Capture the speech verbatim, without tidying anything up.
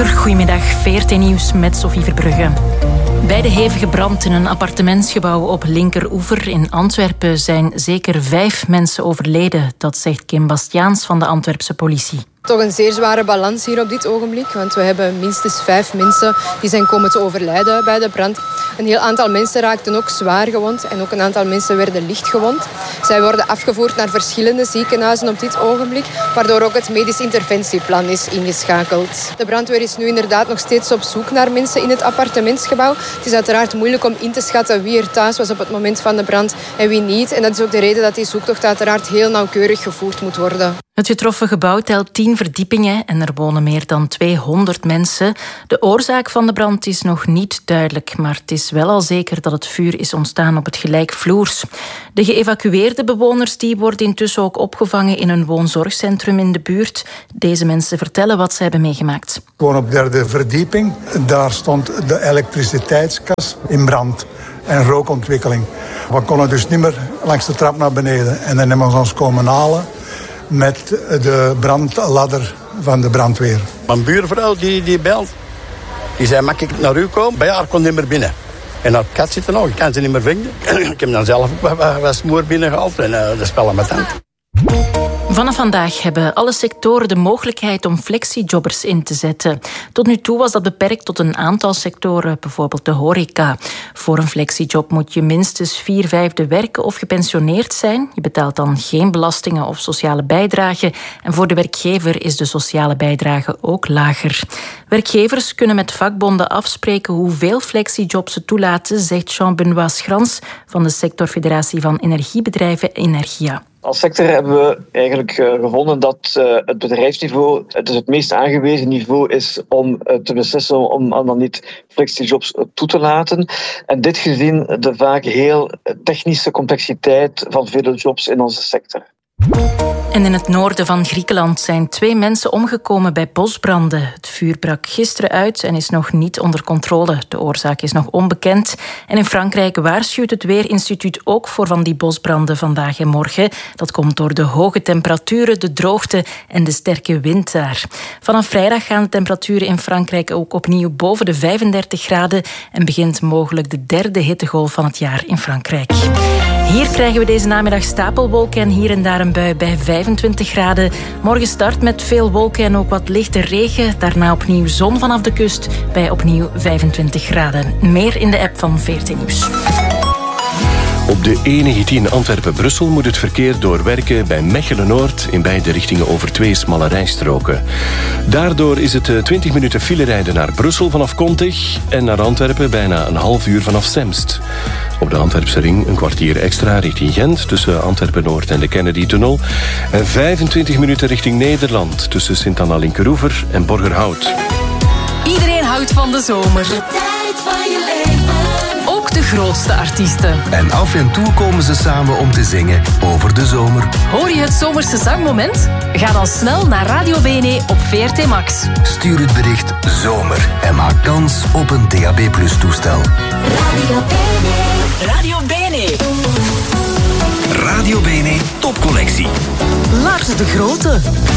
uur, goedemiddag, V R T Nieuws met Sophie Verbrugge. Bij de hevige brand in een appartementsgebouw op Linkeroever in Antwerpen zijn zeker vijf mensen overleden. Dat zegt Kim Bastiaans van de Antwerpse politie. Toch een zeer zware balans hier op dit ogenblik, want we hebben minstens vijf mensen die zijn komen te overlijden bij de brand. Een heel aantal mensen raakten ook zwaar gewond en ook een aantal mensen werden licht gewond. Zij worden afgevoerd naar verschillende ziekenhuizen op dit ogenblik, waardoor ook het medisch interventieplan is ingeschakeld. De brandweer is nu inderdaad nog steeds op zoek naar mensen in het appartementsgebouw. Het is uiteraard moeilijk om in te schatten wie er thuis was op het moment van de brand en wie niet. En dat is ook de reden dat die zoektocht uiteraard heel nauwkeurig gevoerd moet worden. Het getroffen gebouw telt tien verdiepingen en er wonen meer dan tweehonderd mensen. De oorzaak van de brand is nog niet duidelijk, maar het is wel al zeker dat het vuur is ontstaan op het gelijkvloers. De geëvacueerde bewoners die worden intussen ook opgevangen in een woonzorgcentrum in de buurt. Deze mensen vertellen wat ze hebben meegemaakt. Gewoon op de derde verdieping. Daar stond de elektriciteitskas in brand en rookontwikkeling. We konden dus niet meer langs de trap naar beneden en dan hebben we ons komen halen met de brandladder van de brandweer. Mijn buurvrouw die, die belt, die zei, mag ik naar u komen? Bij haar kon niet meer binnen. En dat kat zit er nog, ik kan ze niet meer vinden. Ik heb dan zelf ook wat smoor binnengehaald en uh, de spellen met hand. Vanaf vandaag hebben alle sectoren de mogelijkheid om flexiejobbers in te zetten. Tot nu toe was dat beperkt tot een aantal sectoren, bijvoorbeeld de horeca. Voor een flexiejob moet je minstens vier vijfde werken of gepensioneerd zijn. Je betaalt dan geen belastingen of sociale bijdrage. En voor de werkgever is de sociale bijdrage ook lager. Werkgevers kunnen met vakbonden afspreken hoeveel flexijobs ze toelaten, zegt Jean-Benoît Schrans van de sectorfederatie van energiebedrijven Energia. Als sector hebben we eigenlijk gevonden dat het bedrijfsniveau het, het meest aangewezen niveau is om te beslissen om dan niet flexijobs toe te laten. En dit gezien de vaak heel technische complexiteit van vele jobs in onze sector. En in het noorden van Griekenland zijn twee mensen omgekomen bij bosbranden. Het vuur brak gisteren uit en is nog niet onder controle. De oorzaak is nog onbekend. En in Frankrijk waarschuwt het Weerinstituut ook voor van die bosbranden vandaag en morgen. Dat komt door de hoge temperaturen, de droogte en de sterke wind daar. Vanaf vrijdag gaan de temperaturen in Frankrijk ook opnieuw boven de vijfendertig graden en begint mogelijk de derde hittegolf van het jaar in Frankrijk. Hier krijgen we deze namiddag stapelwolken en hier en daar een bui bij vijfentwintig graden. Morgen start met veel wolken en ook wat lichte regen. Daarna opnieuw zon vanaf de kust bij opnieuw vijfentwintig graden. Meer in de app van V R T Nieuws. Op de E negentien Antwerpen-Brussel moet het verkeer doorwerken bij Mechelen-Noord in beide richtingen over twee smalle rijstroken. Daardoor is het twintig minuten filerijden naar Brussel vanaf Kontig en naar Antwerpen bijna een half uur vanaf Semst. Op de Antwerpse ring een kwartier extra richting Gent tussen Antwerpen-Noord en de Kennedy-tunnel en vijfentwintig minuten richting Nederland tussen Sint-Anna-Linkeroever en Borgerhout. Iedereen houdt van de zomer. De tijd van je leven. Ook de grootste artiesten. En af en toe komen ze samen om te zingen over de zomer. Hoor je het zomerse zangmoment? Ga dan snel naar Radio B N E op V R T Max. Stuur het bericht zomer en maak kans op een D A B plus toestel. Radio B N E. Radio B N E. Radio B N E topcollectie. Lars de Grote.